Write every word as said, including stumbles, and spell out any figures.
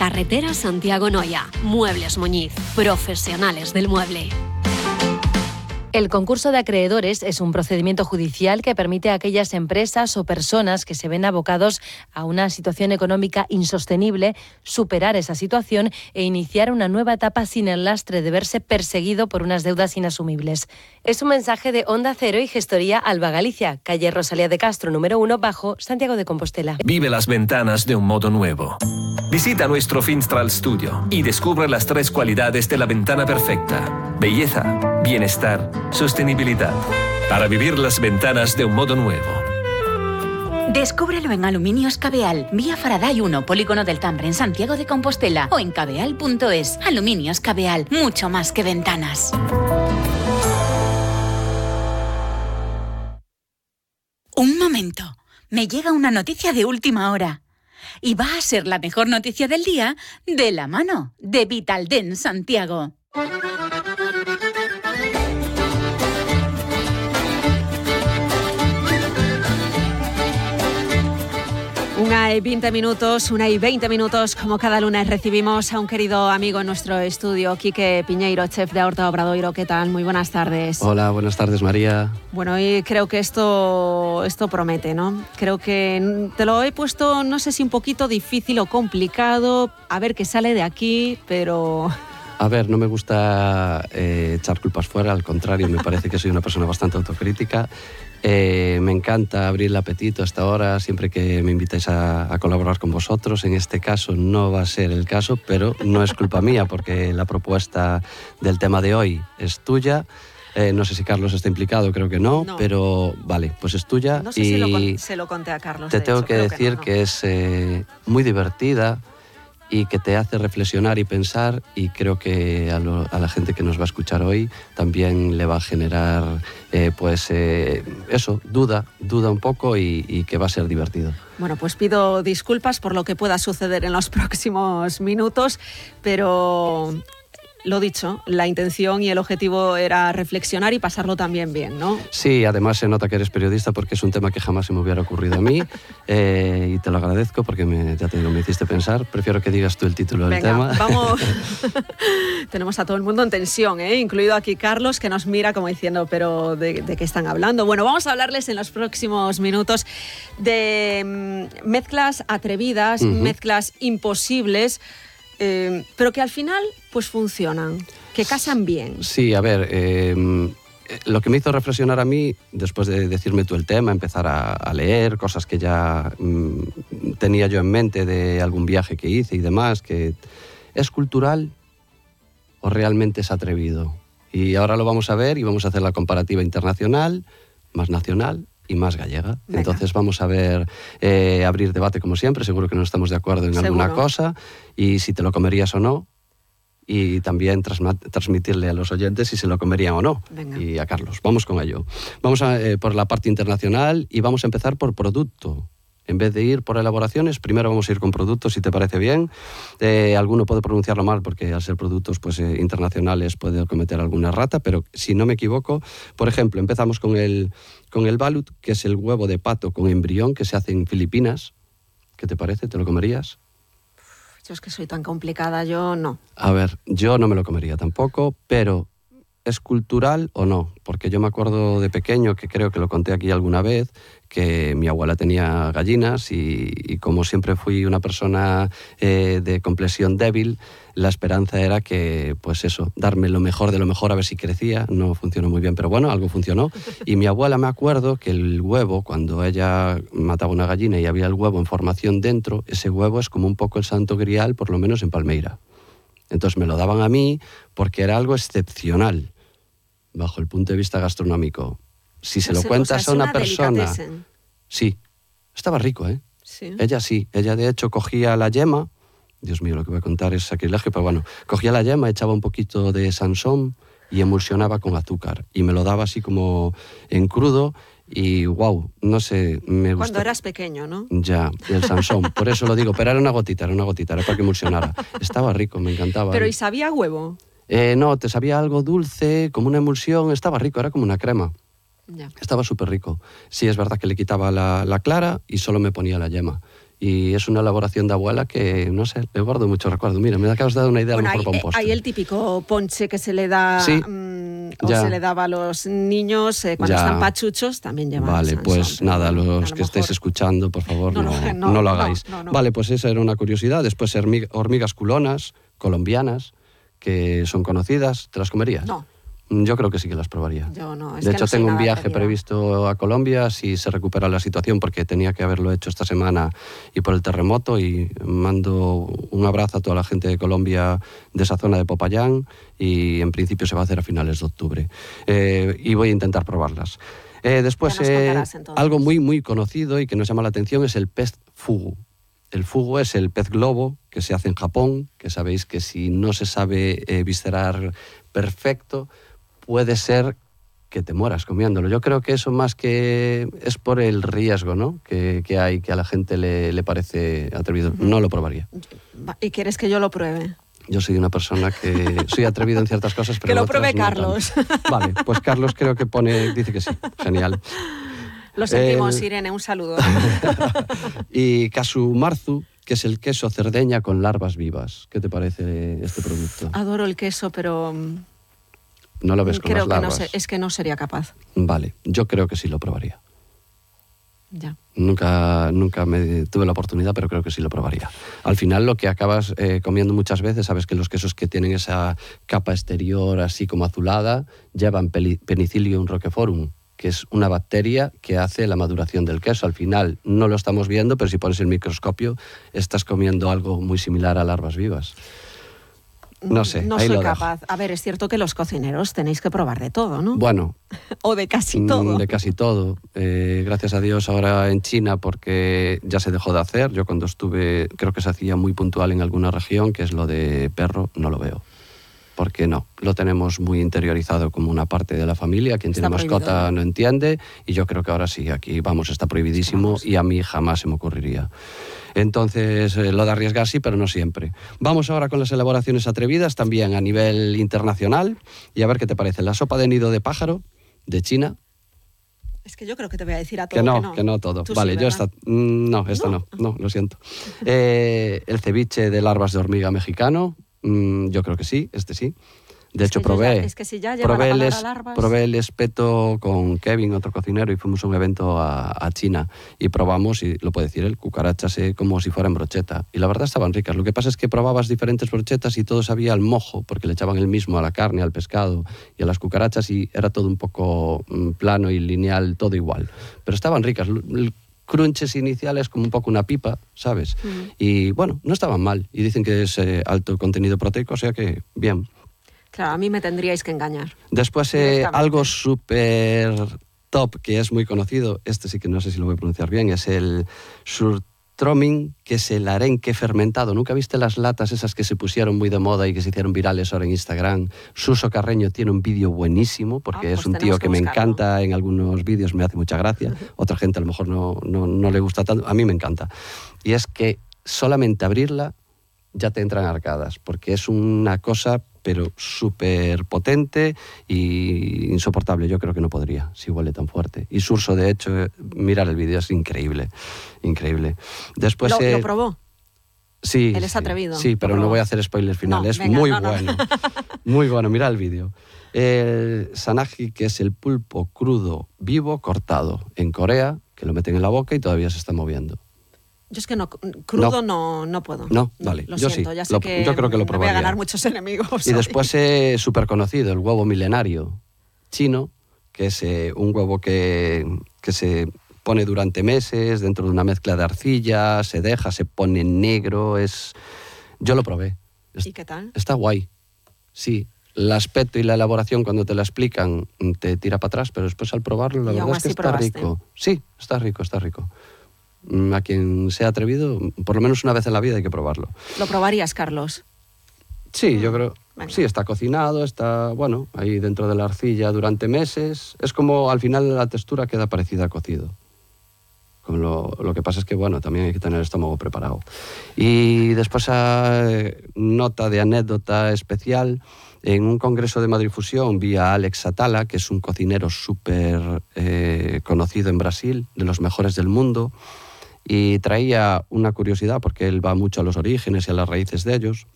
Carretera Santiago-Noya. Muebles Muñiz. Profesionales del mueble. El concurso de acreedores es un procedimiento judicial que permite a aquellas empresas o personas que se ven abocados a una situación económica insostenible superar esa situación e iniciar una nueva etapa sin el lastre de verse perseguido por unas deudas inasumibles. Es un mensaje de Onda Cero y Gestoría Alba Galicia, calle Rosalía de Castro, número uno, bajo, Santiago de Compostela. Vive las ventanas de un modo nuevo. Visita nuestro Finstral Studio y descubre las tres cualidades de la ventana perfecta: belleza, bienestar, sostenibilidad. Para vivir las ventanas de un modo nuevo. Descúbrelo en Aluminios Cabeal, vía Faraday uno, Polígono del Tambre, en Santiago de Compostela, o en cabeal punto es. Aluminios Cabeal, mucho más que ventanas. Un momento, me llega una noticia de última hora. Y va a ser la mejor noticia del día de la mano de Vitaldent Santiago. Una y veinte minutos, una y veinte minutos, como cada lunes recibimos a un querido amigo en nuestro estudio, Quique Piñeiro, chef de Horta Obradoiro. ¿Qué tal? Muy buenas tardes. Hola, buenas tardes, María. Bueno, y creo que esto, esto promete, ¿no? Creo que te lo he puesto, no sé si un poquito difícil o complicado, a ver qué sale de aquí, pero... A ver, no me gusta eh, echar culpas fuera, al contrario, me parece que soy una persona bastante autocrítica. Eh, me encanta abrir el apetito hasta ahora, siempre que me invitáis a, a colaborar con vosotros. En este caso no va a ser el caso, pero no es culpa mía, porque la propuesta del tema de hoy es tuya. Eh, no sé si Carlos está implicado, creo que no, no. Pero vale, pues es tuya. No sé y si lo con, se lo conté a Carlos. Te de tengo hecho, que creo decir que, no, no. que es eh, muy divertida y que te hace reflexionar y pensar, y creo que a, lo, a la gente que nos va a escuchar hoy también le va a generar eh, pues eh, eso, duda, duda un poco y, y que va a ser divertido. Bueno, pues pido disculpas por lo que pueda suceder en los próximos minutos, pero... Lo dicho, la intención y el objetivo era reflexionar y pasarlo también bien, ¿no? Sí, además se nota que eres periodista porque es un tema que jamás se me hubiera ocurrido a mí eh, y te lo agradezco porque me, ya te digo, me hiciste pensar. Prefiero que digas tú el título del Venga, tema. Vamos. Tenemos a todo el mundo en tensión, ¿eh? Incluido aquí Carlos, que nos mira como diciendo, pero ¿de, de qué están hablando? Bueno, vamos a hablarles en los próximos minutos de mm, mezclas atrevidas, uh-huh. mezclas imposibles, Eh, pero que al final pues funcionan, que casan bien. Sí, a ver, eh, lo que me hizo reflexionar a mí, después de decirme tú el tema, empezar a, a leer cosas que ya mm, tenía yo en mente de algún viaje que hice y demás, que ¿es cultural o realmente es atrevido? Y ahora lo vamos a ver y vamos a hacer la comparativa internacional, más nacional y más gallega. Venga. Entonces vamos a ver, eh, abrir debate como siempre, seguro que no estamos de acuerdo en ¿Seguro? alguna cosa, y si te lo comerías o no, y también transma- transmitirle a los oyentes si se lo comerían o no. Venga. Y a Carlos. Vamos con ello. Vamos a, eh, por la parte internacional y vamos a empezar por producto. En vez de ir por elaboraciones, primero vamos a ir con productos, si te parece bien. Eh, alguno puede pronunciarlo mal porque al ser productos pues, eh, internacionales puede cometer alguna errata, pero si no me equivoco, por ejemplo, empezamos con el, con el balut, que es el huevo de pato con embrión que se hace en Filipinas. ¿Qué te parece? ¿Te lo comerías? Yo es que soy tan complicada, yo no. A ver, yo no me lo comería tampoco, pero ¿es cultural o no? Porque yo me acuerdo de pequeño, que creo que lo conté aquí alguna vez, que mi abuela tenía gallinas y, y como siempre fui una persona eh, de complexión débil, la esperanza era que, pues eso, darme lo mejor de lo mejor a ver si crecía. No funcionó muy bien, pero bueno, algo funcionó. Y mi abuela, me acuerdo que el huevo, cuando ella mataba una gallina y había el huevo en formación dentro, ese huevo es como un poco el santo grial, por lo menos en Palmeira. Entonces me lo daban a mí porque era algo excepcional bajo el punto de vista gastronómico. Si se lo cuentas a una persona... Sí, estaba rico, ¿eh? Sí. Ella sí, ella de hecho cogía la yema, Dios mío, lo que voy a contar es sacrilegio, pero bueno, cogía la yema, echaba un poquito de sansón y emulsionaba con azúcar y me lo daba así como en crudo y wow, no sé, me gustó. Cuando eras pequeño, ¿no? Ya, el sansón, por eso lo digo, pero era una gotita, era una gotita, era para que emulsionara. Estaba rico, me encantaba. ¿Pero y sabía huevo? Eh, no, te sabía algo dulce, como una emulsión, estaba rico, era como una crema. Ya. Estaba súper rico. Sí, es verdad que le quitaba la, la clara y solo me ponía la yema. Y es una elaboración de abuela que, no sé, le guardo mucho recuerdo. Mira, me acabas de dar una idea bueno, a lo mejor hay, para un postre. hay el típico ponche que se le da sí, mmm, o ya. se le daba a los niños eh, cuando ya. están pachuchos, también llevan Vale, Sansón, pues nada, bueno, los lo que estéis mejor... escuchando, por favor, no, no, no, no, no lo hagáis. No, no, no. Vale, pues esa era una curiosidad. Después hormigas, hormigas culonas, colombianas, que son conocidas. ¿Te las comerías? No. Yo creo que sí que las probaría. Yo no, es de que hecho, no soy tengo un nada viaje atrevida. previsto a Colombia si se recupera la situación, porque tenía que haberlo hecho esta semana y por el terremoto. Y mando un abrazo a toda la gente de Colombia de esa zona de Popayán, y en principio se va a hacer a finales de octubre. Eh, y voy a intentar probarlas. Eh, después, Ya nos eh, contarás, entonces. algo muy, muy conocido y que nos llama la atención es el pez fugu. El fugu es el pez globo que se hace en Japón, que sabéis que si no se sabe eh, viscerar perfecto, puede ser que te mueras comiéndolo. Yo creo que eso más que es por el riesgo, ¿no?, que, que hay, que a la gente le, le parece atrevido. Uh-huh. No lo probaría. ¿Y quieres que yo lo pruebe? Yo soy una persona que soy atrevido en ciertas cosas, pero que lo en otras pruebe no Carlos. tanto. Vale, pues Carlos creo que pone, dice que sí. Genial. Lo sentimos, el... Irene, un saludo. Y Kasumarzu, que es el queso cerdeña con larvas vivas. ¿Qué te parece este producto? Adoro el queso, pero... No lo ves con creo las que no larvas. sé, es que no sería capaz. Vale, yo creo que sí lo probaría. Ya. Nunca, nunca me tuve la oportunidad, pero creo que sí lo probaría. Al final lo que acabas eh, comiendo muchas veces, sabes que los quesos que tienen esa capa exterior así como azulada llevan Penicillium roqueforum, que es una bacteria que hace la maduración del queso. Al final no lo estamos viendo, pero si pones el microscopio estás comiendo algo muy similar a larvas vivas. No sé, no ahí soy lo capaz. dejo. A ver, es cierto que los cocineros tenéis que probar de todo, ¿no? Bueno. O de casi todo. De casi todo. Eh, gracias a Dios ahora en China, porque ya se dejó de hacer. Yo cuando estuve, creo que se hacía muy puntual en alguna región, que es lo de perro, no lo veo. Porque no, lo tenemos muy interiorizado como una parte de la familia. Quien Está tiene mascota prohibido, ¿no? no entiende, y yo creo que ahora sí, aquí vamos, está prohibidísimo, Vamos. Y a mí jamás se me ocurriría. Entonces, eh, lo de arriesgar sí, pero no siempre. Vamos ahora con las elaboraciones atrevidas, también a nivel internacional, y a ver qué te parece. La sopa de nido de pájaro, de China. Es que yo creo que te voy a decir a todo Que no, que no. que no todo. Tú Vale, sí, yo ¿verdad? esta... mm, No, esta no. no, no, lo siento. Eh, el ceviche de larvas de hormiga mexicano, mm, yo creo que sí, este sí. De Es hecho, que yo probé, ya- es que si ya lleva probé, la el palabra es- larvas- probé el espeto con Kevin, otro cocinero, y fuimos a un evento a, a China y probamos, y lo puede decir él, cucarachas eh, como si fueran brocheta. Y la verdad estaban ricas. Lo que pasa es que probabas diferentes brochetas y todo sabía al mojo, porque le echaban el mismo a la carne, al pescado y a las cucarachas, y era todo un poco mm, plano y lineal, todo igual. Pero estaban ricas. El crunches iniciales como un poco una pipa, ¿sabes? Mm. Y bueno, no estaban mal. Y dicen que es eh, alto contenido proteico, o sea que bien. Claro, a mí me tendríais que engañar. Después, eh, Directamente. algo súper top, que es muy conocido, este sí que no sé si lo voy a pronunciar bien, es el surströmming, que es el arenque fermentado. ¿Nunca viste las latas esas que se pusieron muy de moda y que se hicieron virales ahora en Instagram? Suso Carreño tiene un vídeo buenísimo, porque Ah, pues es un tío tenemos que, que me buscarlo. encanta en algunos vídeos, me hace mucha gracia. Otra gente a lo mejor no, no, no le gusta tanto, a mí me encanta. Y es que solamente abrirla ya te entran arcadas, porque es una cosa pero súper potente y insoportable. Yo creo que no podría, si huele tan fuerte. Y Surso, de hecho, eh, mirar el vídeo es increíble, increíble. Después, ¿Lo, eh, lo probó? sí, Él es sí, atrevido. Sí, Lo pero no probó. voy a hacer spoilers finales. No, Es venga, muy no, no. bueno, muy bueno. Mira el vídeo. El sanaji, que es el pulpo crudo vivo cortado en Corea, que lo meten en la boca y todavía se está moviendo. Yo es que no, crudo No. no, no puedo. No, vale, Lo yo siento, sí. ya sé Lo- que yo creo que lo me voy a probaría. ganar muchos enemigos. Y hoy. después es súper conocido, el huevo milenario chino, que es eh, un huevo que, que se pone durante meses dentro de una mezcla de arcilla, se deja, se pone negro. Es... Yo lo probé. Es- ¿Y qué tal? Está guay. Sí, el aspecto y la elaboración cuando te la explican te tira para atrás, pero después al probarlo la Y aún verdad es que así está probaste. rico. Sí, está rico, está rico. Mm, A quien sea atrevido, por lo menos una vez en la vida hay que probarlo. ¿Lo probarías, Carlos? Sí, yo creo. Venga. Sí, está cocinado, está, bueno, ahí dentro de la arcilla durante meses. Es como al final la textura queda parecida a cocido. Con lo, lo que pasa es que, bueno, también hay que tener el estómago preparado. Y después, eh, nota de anécdota especial. En un congreso de Madrid Fusión vi a Alex Atala, que es un cocinero súper eh, conocido en Brasil, de los mejores del mundo. y traía una curiosidad porque él va mucho a los orígenes y a las raíces de ellos.